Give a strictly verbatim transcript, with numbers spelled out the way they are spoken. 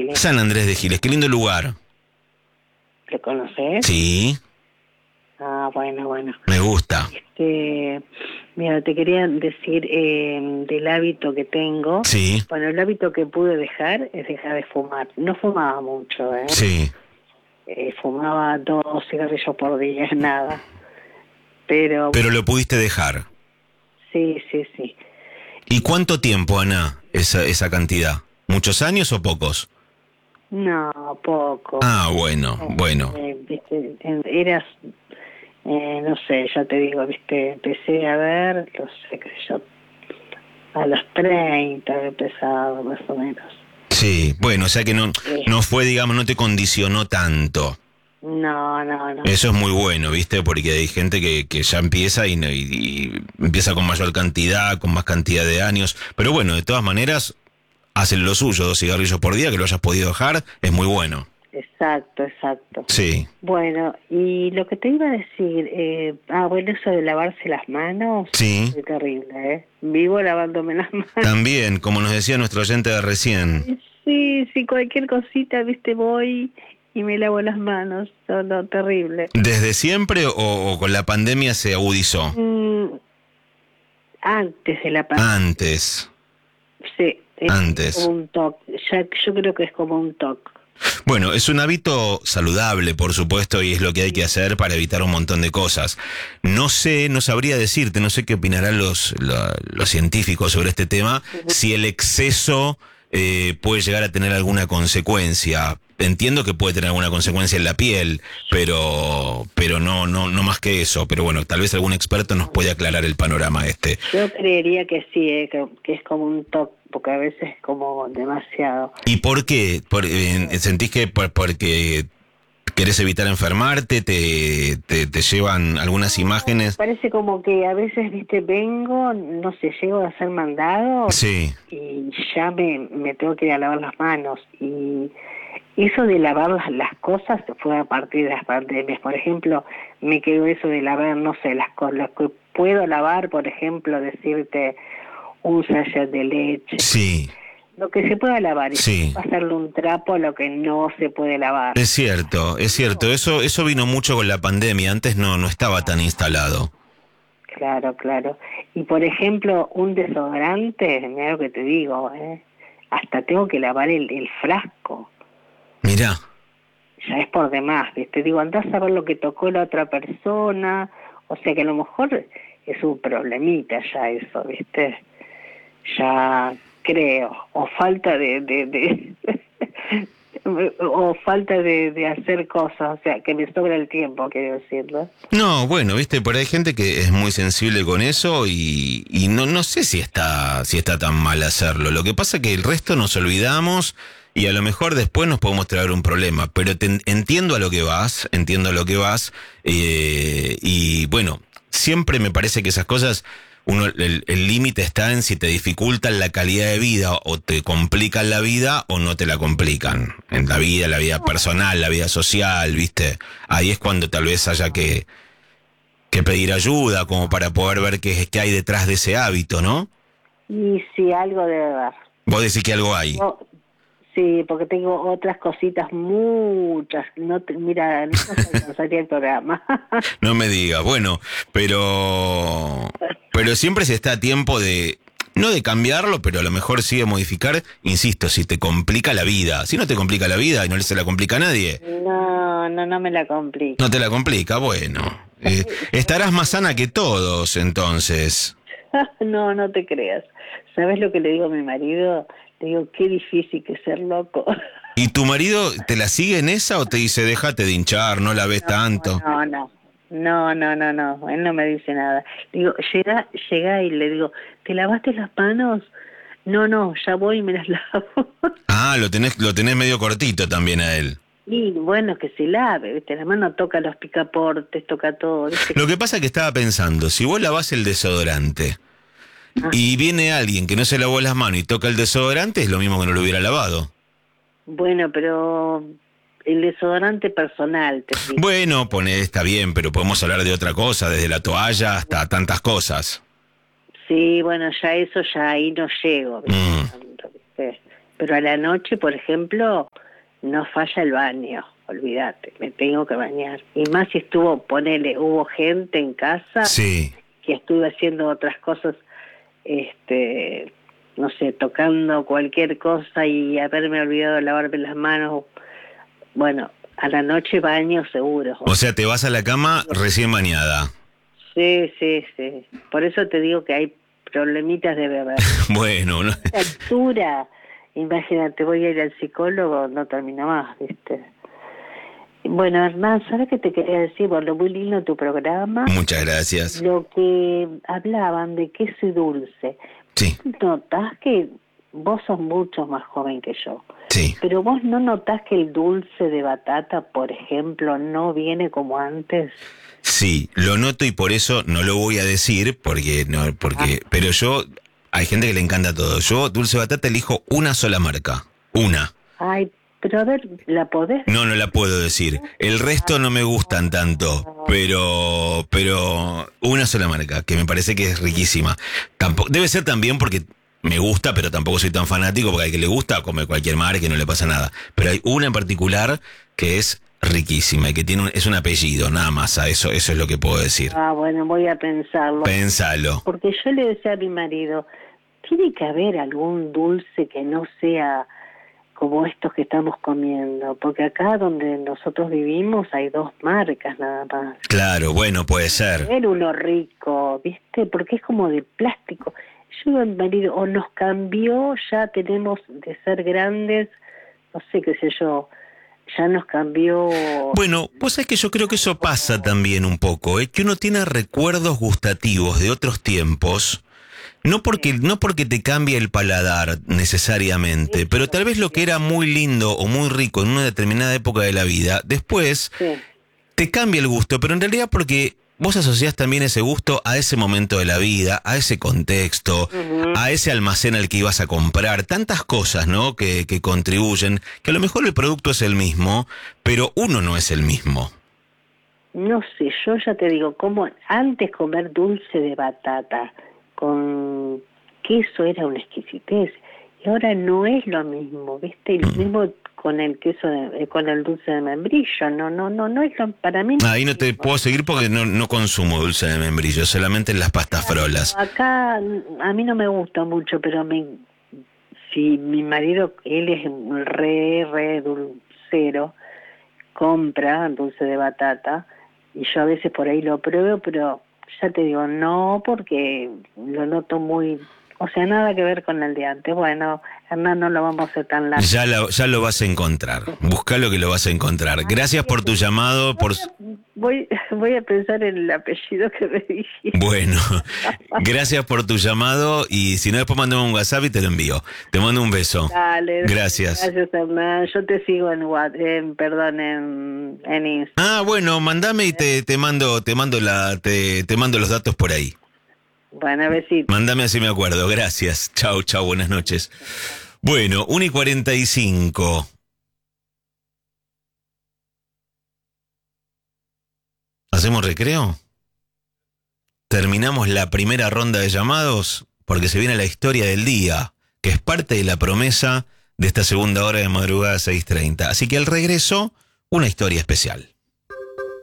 Giles. San Andrés de Giles, qué lindo lugar. ¿Lo conoces? Sí, Ah, bueno, bueno. me gusta. Este, mira, te quería decir eh, del hábito que tengo. Sí, Bueno, el hábito que pude dejar es dejar de fumar. No fumaba mucho, ¿eh? sí. Eh, fumaba dos cigarrillos por día, nada. Pero, Pero lo pudiste dejar. sí, sí, sí. ¿Y cuánto tiempo, Ana, esa, esa cantidad? ¿Muchos años o pocos? No, poco. Ah, bueno, Eh, bueno. eh, viste, en- eras, eh, no sé, ya te digo, viste, empecé a ver, no sé, qué sé yo, a los treinta he empezado, más o menos. Sí, bueno, o sea que no, Eh, no fue, digamos, no te condicionó tanto. no, no, no. Eso es muy bueno, ¿viste? Porque hay gente que, que ya empieza y, no- y- y empieza con mayor cantidad, con más cantidad de años. Pero bueno, de todas maneras, hacen lo suyo, dos cigarrillos por día, que lo hayas podido dejar, es muy bueno. Exacto, exacto. Sí, Bueno, y lo que te iba a decir, eh, ah, bueno, eso de lavarse las manos, sí. es terrible, ¿eh? Vivo lavándome las manos. También, como nos decía nuestro oyente de recién. Sí, sí, cualquier cosita, viste, voy y me lavo las manos, no, no, terrible. ¿Desde siempre o, o con la pandemia se agudizó? Mm, antes de la pandemia, Antes, sí, es como antes. un toque, ya, yo creo que es como un toque. Bueno, es un hábito saludable, por supuesto, y es lo que hay que hacer para evitar un montón de cosas. No sé, no sabría decirte, no sé qué opinarán los, la- los científicos sobre este tema, si el exceso eh, puede llegar a tener alguna consecuencia. Entiendo que puede tener alguna consecuencia en la piel, pero pero no no no más que eso. Pero bueno, tal vez algún experto nos puede aclarar el panorama este. Yo creería que sí, eh, que, que es como un toque, porque a veces es como demasiado. ¿Y por qué? Por, eh, ¿Sentís que por, porque querés evitar enfermarte? ¿Te, te, te llevan algunas imágenes? Parece como que a veces, viste, vengo, no sé, llego a hacer mandado Sí, y ya me, me tengo que ir a lavar las manos. Y eso de lavar las, las cosas fue a partir de las pandemias. Por ejemplo, me quedó eso de lavar, no sé, las cosas, las que puedo lavar, por ejemplo, decirte un sachet de leche. sí, Lo que se pueda lavar, y sí. pasarle un trapo a lo que no se puede lavar. Es cierto, es cierto. Eso eso vino mucho con la pandemia. Antes no no estaba tan instalado. Claro, claro. Y por ejemplo, un desodorante, mira lo que te digo, ¿eh? Hasta tengo que lavar el, el frasco. Mirá, Ya es por demás, ¿viste? Digo, andás a ver lo que tocó la otra persona. O sea que a lo mejor es un problemita ya eso, ¿viste? Ya creo. O falta de... de, de o falta de, de hacer cosas, o sea, que me sobra el tiempo, quiero decirlo. no, bueno, viste, por ahí hay gente que es muy sensible con eso y, y no, no sé si está, si está tan mal hacerlo. Lo que pasa es que el resto nos olvidamos y a lo mejor después nos podemos traer un problema. Pero te, entiendo a lo que vas, entiendo a lo que vas, eh, y bueno, siempre me parece que esas cosas, uno, el el límite está en si te dificultan la calidad de vida o te complican la vida o no te la complican. En la vida, la vida personal, la vida social, viste. Ahí es cuando tal vez haya que que pedir ayuda como para poder ver qué, qué hay detrás de ese hábito, ¿no? Y si algo debe haber. Vos decís que algo hay. No, sí, porque tengo otras cositas, muchas. No te, mira, no se alcanzaría el programa. No me digas, bueno, pero pero siempre se está a tiempo de, no de cambiarlo, pero a lo mejor sí de modificar, insisto, si te complica la vida. Si no te complica la vida y no se la complica a nadie, No, no, no me la complico. no te la complica, bueno. Eh, estarás más sana que todos, entonces. No, no te creas. ¿Sabes lo que le digo a mi marido? Le digo, qué difícil que ser loco. ¿Y tu marido te la sigue en esa o te dice, déjate de hinchar, no la ves tanto? No, no, no, no, no, no, él no me dice nada. Digo, llega, llega y le digo, ¿te lavaste las manos? No, no, ya voy y me las lavo. Ah, lo tenés, lo tenés medio cortito también a él. Y bueno, que se lave, ¿viste? La mano toca los picaportes, toca todo, ¿viste? Lo que pasa es que estaba pensando, si vos lavás el desodorante Ah, y viene alguien que no se lavó las manos y toca el desodorante, es lo mismo que no lo hubiera lavado. bueno, pero el desodorante personal, te digo. Bueno, pone, está bien, pero podemos hablar de otra cosa, desde la toalla hasta tantas cosas. Sí, bueno, ya eso, ya ahí no llego, ¿viste? Mm. Tanto, ¿viste? Pero a la noche, por ejemplo, no falla el baño, olvídate, me tengo que bañar. Y más si estuvo, ponele, hubo gente en casa, sí, que estuve haciendo otras cosas, este, no sé, tocando cualquier cosa y haberme olvidado de lavarme las manos. Bueno, a la noche baño seguro. o sea, te vas a la cama recién bañada. Sí, sí, sí. Por eso te digo que hay problemitas de beber. Bueno, no. A esta altura, imagínate, voy a ir al psicólogo, no termina más, ¿viste? Bueno, Hernán, ¿sabes qué te quería decir? Bueno, muy lindo tu programa. Muchas gracias. Lo que hablaban de queso y dulce. Sí, ¿Notás que vos sos mucho más joven que yo? sí. Pero vos no notás que el dulce de batata, por ejemplo, no viene como antes. Sí, lo noto y por eso no lo voy a decir, porque no, porque, Ah. pero yo, hay gente que le encanta todo. Yo, dulce batata, elijo una sola marca. Una. Ay, pero a ver, ¿la podés? No, no la puedo decir. El resto no me gustan tanto, pero, pero una sola marca, que me parece que es riquísima. Tampoco, debe ser también porque me gusta, pero tampoco soy tan fanático, porque al que le gusta come cualquier marca y no le pasa nada. Pero hay una en particular que es riquísima y que tiene un, es un apellido, nada más. A eso, eso es lo que puedo decir. Ah, bueno, voy a pensarlo. Pénsalo. Porque yo le decía a mi marido, tiene que haber algún dulce que no sea como estos que estamos comiendo, porque acá donde nosotros vivimos hay dos marcas nada más. Claro, bueno, puede ser. Era uno rico, ¿viste? Porque es como de plástico. Yo digo a mi marido, o nos cambió, ya tenemos de ser grandes, no sé qué sé yo, ya nos cambió. Bueno, vos sabés que yo creo que eso pasa también un poco, ¿eh? Que uno tiene recuerdos gustativos de otros tiempos, no porque, no porque te cambie el paladar necesariamente, pero tal vez lo que era muy lindo o muy rico en una determinada época de la vida, después Sí. te cambia el gusto, pero en realidad porque vos asociás también ese gusto a ese momento de la vida, a ese contexto, Uh-huh. a ese almacén al que ibas a comprar, tantas cosas, ¿no? Que, que contribuyen, que a lo mejor el producto es el mismo, pero uno no es el mismo. No sé, yo ya te digo, como antes comer dulce de batata con queso era una exquisitez, y ahora no es lo mismo, ¿viste? Y lo mismo con el queso, de, eh, con el dulce de membrillo, no, no, no, no es lo, para mí. Ahí no te puedo seguir porque no, no consumo dulce de membrillo, solamente en las pastas frolas. Acá a mí no me gusta mucho, pero me, si mi marido, él es un re, re dulcero, compra dulce de batata, y yo a veces por ahí lo pruebo, pero ya te digo, no, porque lo noto muy, o sea, nada que ver con el de antes. Bueno, Hernán, no lo vamos a hacer tan largo. Ya, la, ya lo vas a encontrar, buscalo que lo vas a encontrar. Gracias por tu llamado, por... Voy, voy a pensar en el apellido que me dijiste. Bueno, gracias por tu llamado y si no después mandame un WhatsApp y te lo envío. Te mando un beso. Dale. Gracias. Gracias, Hernán. Yo te sigo en WhatsApp, en, perdón, en, en Instagram. Ah, bueno, mandame y te, te mando, te mando la, te, te mando los datos por ahí. Bueno, besito. Mándame así me acuerdo. Gracias. Chau, chau, buenas noches. Bueno, una y cuarenta y cinco. ¿Hacemos recreo? Terminamos la primera ronda de llamados porque se viene la historia del día, que es parte de la promesa de esta segunda hora de madrugada seis treinta. Así que al regreso, una historia especial.